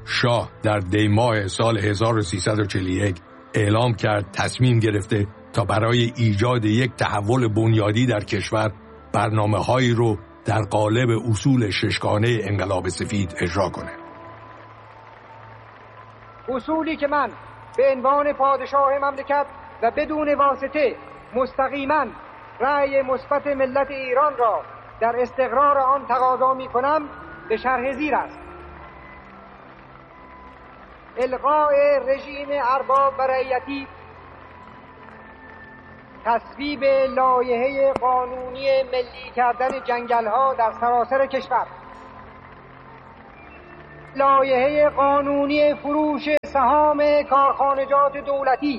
شاه در دی ماه سال 1341 اعلام کرد تصمیم گرفته تا برای ایجاد یک تحول بنیادی در کشور برنامه‌هایی رو در قالب اصول ششگانه انقلاب سفید اجرا کنه. اصولی که من به عنوان پادشاه مملکت و بدون واسطه مستقیما رأی مثبت ملت ایران را در استقرار آن تقاضا می‌کنم به شرح زیر است: الغاء رژیم ارباب و رعیتی، تصویب لایحه قانونی ملی کردن جنگل‌ها در سراسر کشور، لایحه قانونی فروش سهام کارخانجات دولتی،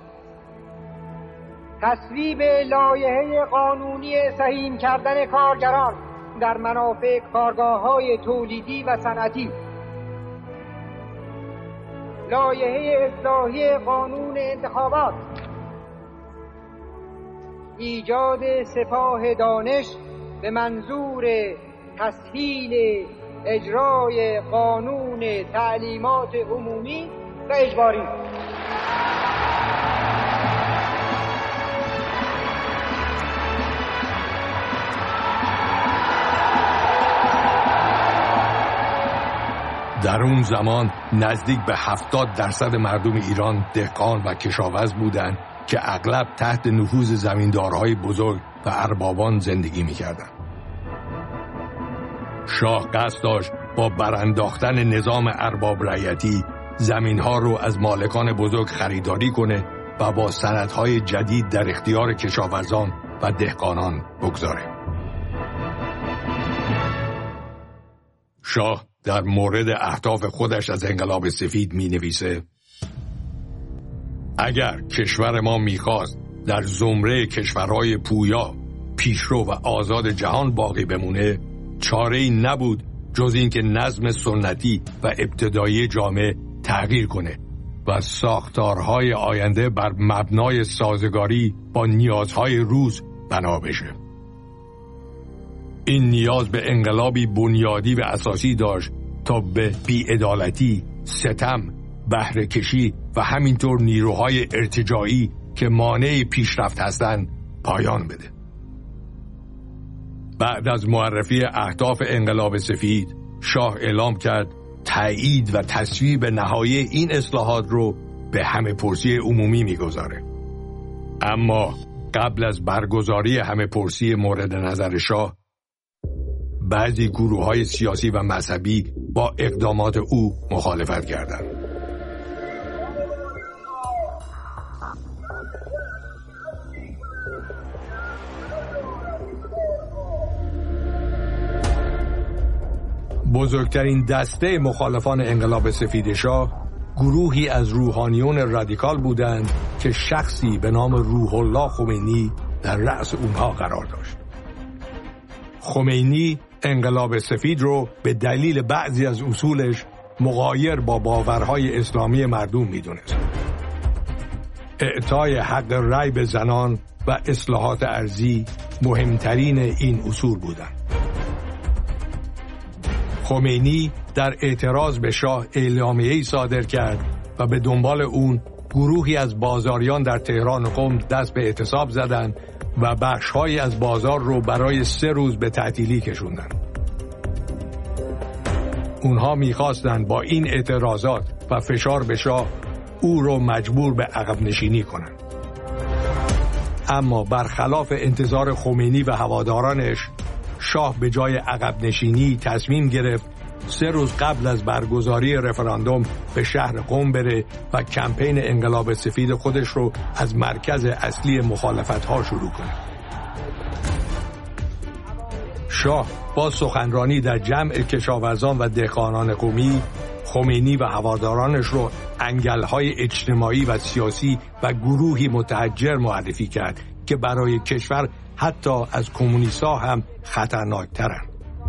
تصویب لایحه قانونی سهیم کردن کارگران در منافع کارگاه‌های تولیدی و صنعتی، لایحه اصلاحی قانون انتخابات، ایجاد سپاه دانش به منظور تسهیل اجرای قانون تعلیمات عمومی و اجباری. در اون زمان نزدیک به 70% مردم ایران دهقان و کشاورز بودند که اغلب تحت نفوذ زمیندارهای بزرگ و اربابان زندگی می‌کردند. شاه قصد داشت با برانداختن نظام ارباب رعیتی زمین‌ها رو از مالکان بزرگ خریداری کنه و با سندهای جدید در اختیار کشاورزان و دهقانان بگذاره. شاه در مورد اهداف خودش از انقلاب سفید می‌نویسه: اگر کشور ما می‌خواست در زمره کشورهای پویا، پیشرو و آزاد جهان باقی بمونه، چاره‌ای نبود جز اینکه نظم سنتی و ابتدایی جامعه تغییر کنه و ساختارهای آینده بر مبنای سازگاری با نیازهای روز بنا بشه. این نیاز به انقلابی بنیادی و اساسی داشت تا به بی‌عدالتی، ستم، بهره کشی و همینطور نیروهای ارتجاعی که مانع پیشرفت هستند پایان بده. بعد از معرفی اهداف انقلاب سفید، شاه اعلام کرد تایید و تصویب نهایی این اصلاحات رو به همه‌پرسی عمومی میگذاره. اما قبل از برگزاری همه‌پرسی مورد نظر شاه، بعضی گروه‌های سیاسی و مذهبی با اقدامات او مخالفت کردند. بزرگترین دسته مخالفان انقلاب سفید شاه گروهی از روحانیون رادیکال بودند که شخصی به نام روح الله خمینی در رأس اونها قرار داشت. خمینی انقلاب سفید رو به دلیل بعضی از اصولش مغایر با باورهای اسلامی مردم میدونست. اعطای حق رأی به زنان و اصلاحات ارضی مهمترین این اصول بودند. خمینی در اعتراض به شاه اعلامیه‌ای صادر کرد و به دنبال اون گروهی از بازاریان در تهران و قم دست به اعتصاب زدند و بخش‌هایی از بازار رو برای 3 روز به تعطیلی کشوندن. اونها می‌خواستند با این اعتراضات و فشار به شاه او رو مجبور به عقب نشینی کنند. اما برخلاف انتظار خمینی و هوادارانش، شاه به جای عقب نشینی تصمیم گرفت 3 روز قبل از برگزاری رفراندوم به شهر قم بره و کمپین انقلاب سفید خودش رو از مرکز اصلی مخالفت‌ها شروع کنه. شاه با سخنرانی در جمع کشاورزان و دهقانان قمی، خمینی و هوادارانش رو انگل‌های اجتماعی و سیاسی و گروهی متحجر معرفی کرد که برای کشور حتی از کمونیست‌ها هم خطرناک‌ترند.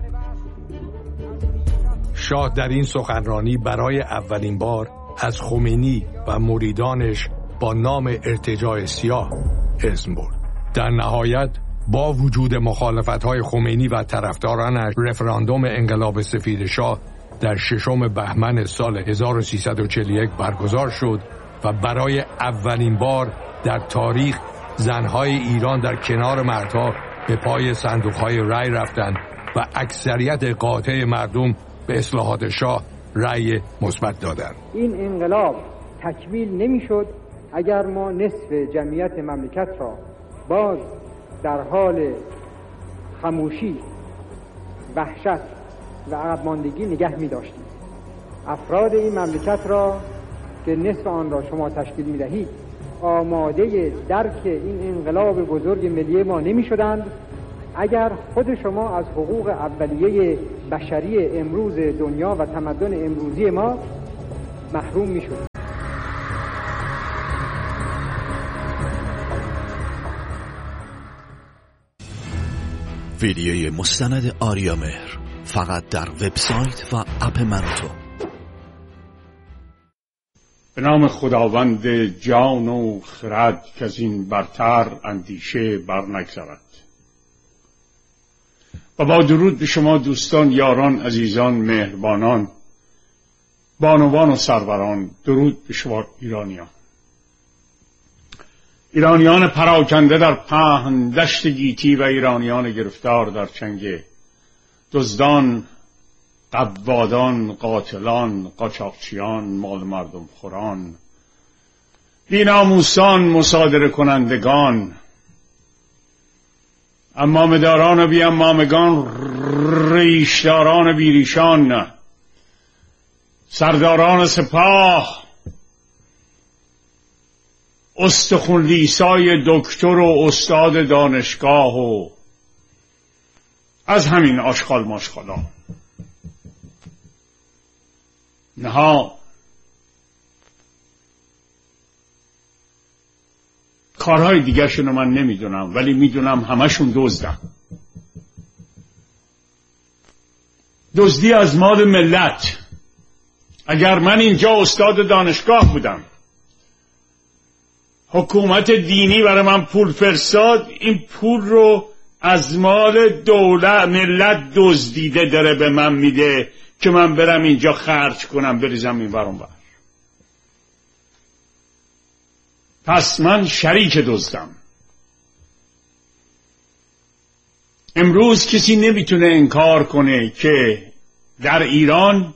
شاه در این سخنرانی برای اولین بار از خمینی و مریدانش با نام ارتجاع سیاه اسم برد. در نهایت با وجود مخالفت‌های خمینی و طرفدارانش، رفراندوم انقلاب سفید شاه در 6 بهمن سال 1341 برگزار شد و برای اولین بار در تاریخ زنهای ایران در کنار مردها به پای صندوقهای رأی رفتند و اکثریت قاطع مردم به اصلاحات شاه رأی مثبت دادند. این انقلاب تکمیل نمی‌شد اگر ما نصف جمعیت مملکت را باز در حال خاموشی، وحشت و عقب ماندگی نگه می‌داشتیم. افراد این مملکت را که نصف آن را شما تشکیل می‌دهید آماده درک این انقلاب بزرگ ملی ما نمی‌شدند اگر خود شما از حقوق اولیه بشری امروز دنیا و تمدن امروزی ما محروم می‌شد. ویدیوی مستند آریامهر فقط در وبسایت و اپ منوتو. به نام خداوند جان و خرد که از این برتر اندیشه بر نگذرد. و با درود به شما دوستان، یاران، عزیزان، مهربانان، بانوان و سروران، درود به شما ایرانیان پراکنده در پهن دشت گیتی و ایرانیان گرفتار در چنگ دزدان، قوادان، قاتلان، قاچاقچیان، مال مردم خوران، بی‌ناموسان، مصادره کنندگان، امامداران و بی امامگان، ریشداران بیریشان، سرداران سپاه، استخونلیسای دکتر و استاد دانشگاه و از همین آشغال ماشغالا. نها کارهای دیگه شونو من نمیدونم، ولی میدونم همشون دزدن. دزدی از مال ملت. اگر من اینجا استاد دانشگاه بودم، حکومت دینی برای من پول فرستاد، این پول رو از مال دولت ملت دزدیده داره به من میده که من برم اینجا خرج کنم، بریزم این ور اون ور. پس من شریک دزدم. امروز کسی نمیتونه انکار کنه که در ایران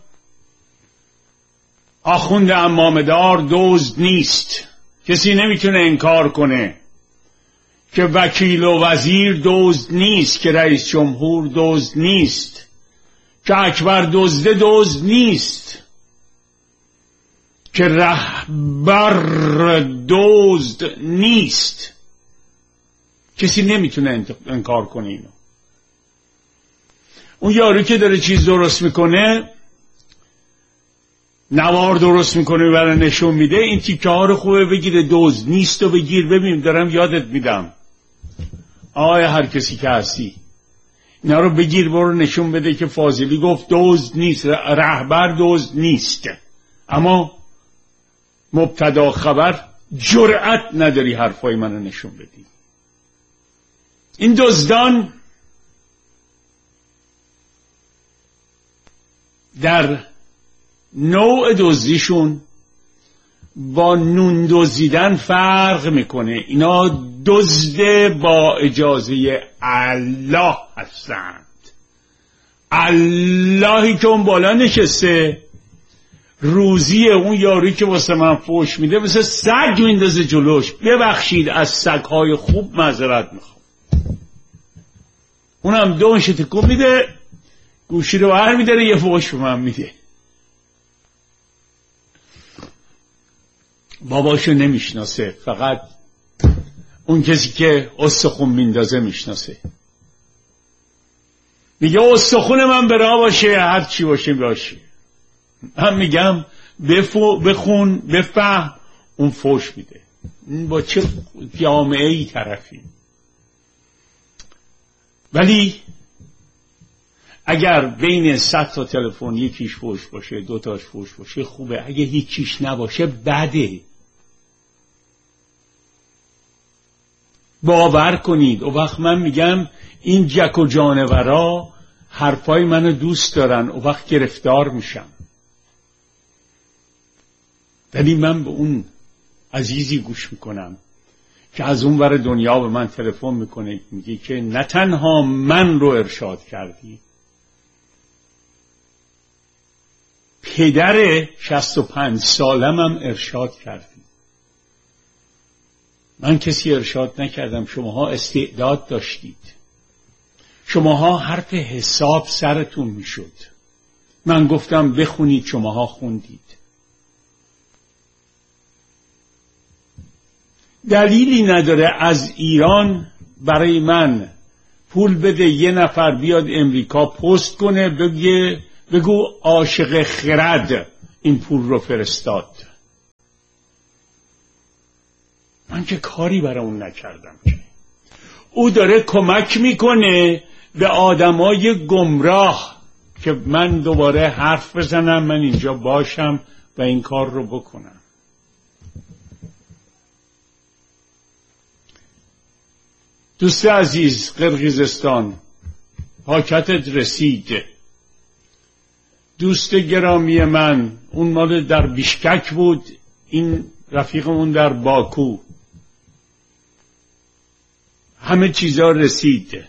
آخوند عمامه‌دار دزد نیست. کسی نمیتونه انکار کنه که وکیل و وزیر دزد نیست، که رئیس جمهور دزد نیست، که اکبر دزده دزد نیست، که رهبر دزد نیست. کسی نمیتونه انکار کنه اینو. اون یارو که داره چیز درست میکنه، نوار درست میکنه برای نشون میده، این تیکه ها رو خوبه بگیره، دزد نیست و بگیر. ببین دارم یادت میدم آقای هر کسی که هستی، اینا رو بگیر برو نشون بده که فاضلی گفت دزد نیست، رهبر دزد نیست. اما مبتدا خبر جرأت نداری حرفای منو نشون بدی. این دزدان در نوع دزدیشون با نون دزدیدن فرق میکنه. اینا دزد با اجازه الله هستند. اللهی که اون بالا نشسته روزی اون یاری که واسه من فوش میده مثل سگ میندازه جلوش. ببخشید از سگهای خوب معذرت میخوام. اونم دومش تکون میده، گوشی رو بر میداره، یه فوش به من میده. باباشو نمیشناسه، فقط اون کسی که استخون میندازه میشناسه. میگه استخون من برا باشه، هر چی باشه باشه. من میگم بخون بفهم، اون فوش میده. با چه جامعه ای طرفی؟ ولی اگر بین 100 تا تلفن یکیش فوش باشه، 2 تاش فوش باشه خوبه. اگه هیچیش نباشه بده. باور کنید. و وقت من میگم این جک و جانورا حرفای منو دوست دارن و وقت گرفتار میشم. ولی من به اون عزیزی گوش میکنم که از اون ور دنیا به من تلفن میکنه، میگه که نه تنها من رو ارشاد کردی، پدر 65 سالم هم ارشاد کردی. من کسی ارشاد نکردم، شماها استعداد داشتید، شماها حرف حساب سرتون میشد، من گفتم بخونید، شماها خوندید. دلیلی نداره از ایران برای من پول بده یه نفر بیاد امریکا پست کنه بگو عاشق خرد این پول رو فرستاد. من که کاری برای اون نکردم. او داره کمک میکنه به آدمای گمراه که من دوباره حرف بزنم، من اینجا باشم و این کار رو بکنم. دوست عزیز، قرقیزستان پاکتت رسید. دوست گرامی من، اون مال در بیشکک بود، این رفیقمون در باکو. همه چیزا رسید.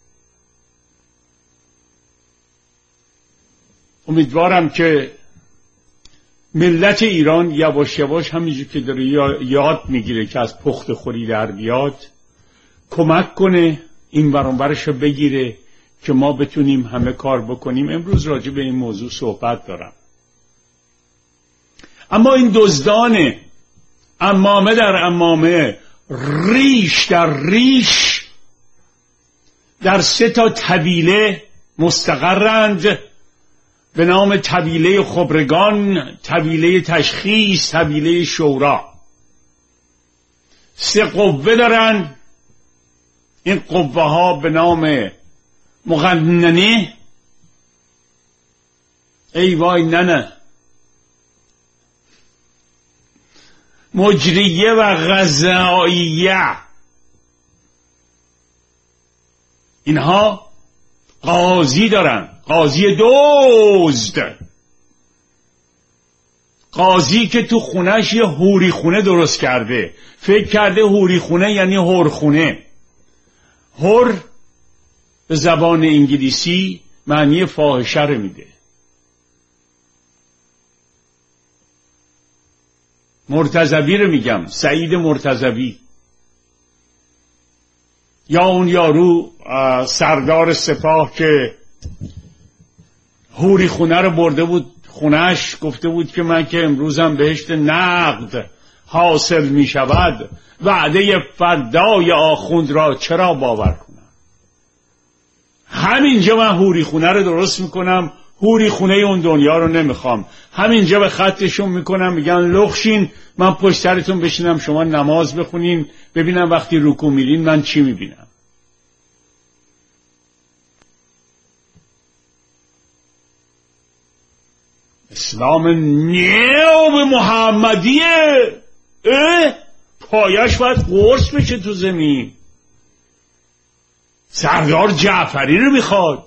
امیدوارم که ملت ایران یواش یواش همینجور که داره یاد میگیره که از پخت خوری در بیاد، کمک کنه این برانبرش رو بگیره که ما بتونیم همه کار بکنیم. امروز راجع به این موضوع صحبت دارم. اما این دزدان عمامه در عمامه، ریش در ریش، در 3 طویله مستقرند به نام طویله خبرگان، طویله تشخیص، طویله شورا. 3 قوه دارن. این قوه ها به نام مقننه، ای وای ننه، مجریه و قضائیه. اینها قاضی دارن، قاضی دزد، قاضی که تو خونش یه حوری خونه درست کرده، فکر کرده حوری خونه یعنی هورخونه. هور به زبان انگلیسی معنی فاحشه رو میده. مرتضوی رو میگم، سعید مرتضوی، یا اون یارو سردار سپاه که حوری خونه رو برده بود خونش، گفته بود که من که امروزم بهشت نقد حاصل می شود، وعده فردای آخوند را چرا باور کنم؟ همینجا من حوری خونه رو درست میکنم، حوری خونه اون دنیا رو نمیخوام. همینجا به خطشون میکنم، میگن لخشین، من پشت سرتون بشینم شما نماز بخونین، ببینم وقتی رکوع میرین من چی میبینم. اسلام نیو محمدیه، پایش باید قرص بشه تو زمین. سردار جعفری رو میخواد،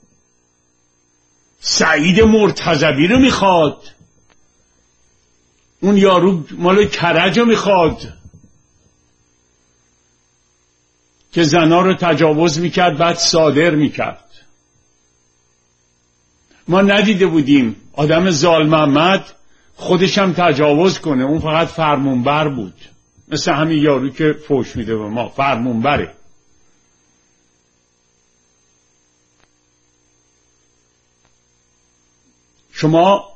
سعید مرتضوی رو میخواد، اون یارو مال کرج رو میخواد که زنا رو تجاوز میکرد بعد صادر میکرد. ما ندیده بودیم آدم زال محمد خودش هم تجاوز کنه، اون فقط فرمانبر بود، مثل همین یارو که فوش میده به ما، فرمانبره. شما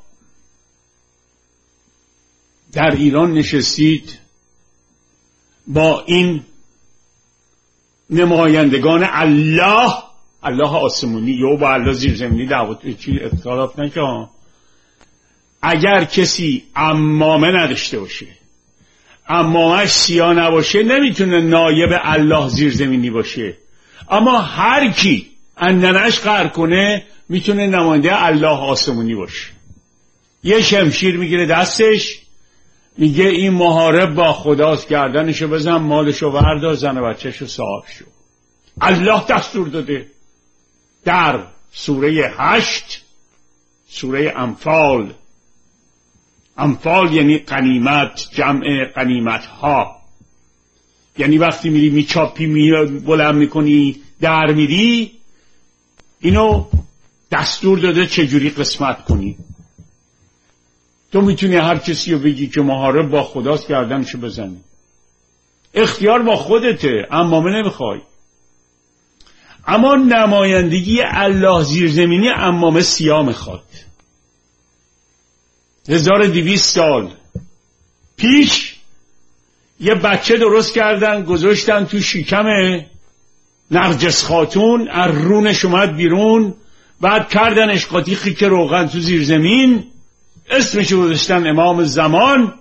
در ایران نشستید با این نمایندگان الله آسمونی، یا با الله زیرزمینی دعوت چی اختلاف نکنه. اگر کسی عمامه نداشته باشه، عمامهش سیاه نباشه، نمیتونه نایب الله زیرزمینی باشه. اما هر کی اندنش قهر کنه میتونه نماینده الله آسمونی باشه. یه شمشیر میگیره دستش، میگه این محارب با خداست، گردنشو بزن، مالشو بردار، زن و بچهشو صاحب شو. الله دستور داده. در سوره 8 سوره انفال. انفال یعنی غنیمت، جمع غنیمت ها. یعنی وقتی میری میچاپی بلند میکنی در میری، اینو دستور داده چجوری قسمت کنی. تو میتونی هر کسی رو بگی که محارب با خداست گردنشو بزنی، اختیار با خودته، امامه نمیخوای. اما نمایندگی الله زیرزمینی امامه سیاه میخواد. 1200 سال پیش یه بچه درست کردن، گذاشتن تو شکم نرجس خاتون، رونش اومد بیرون، بعد کردنش قاطی خیک روغن تو زیر زمین، اسمش گذاشتن امام زمان.